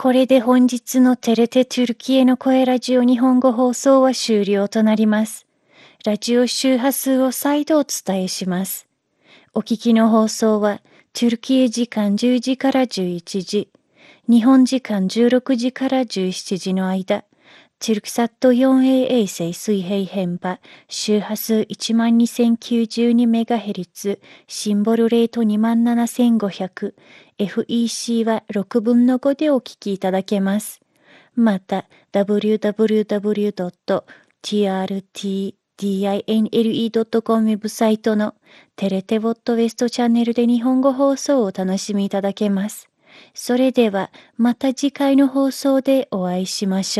これで本日のテレテトゥルキエの声ラジオ日本語放送は終了となります。ラジオ周波数を再度お伝えします。お聞きの放送は、トゥルキエ時間10時から11時、日本時間16時から17時の間、トゥルクサット 4A 衛星水平変波、周波数 12092MHz、シンボルレート 27500、FEC は6分の5でお聞きいただけます。また、www.trtdinle.com ウェブサイトのテレテウォットウェストチャンネルで日本語放送をお楽しみいただけます。それでは、また次回の放送でお会いしましょう。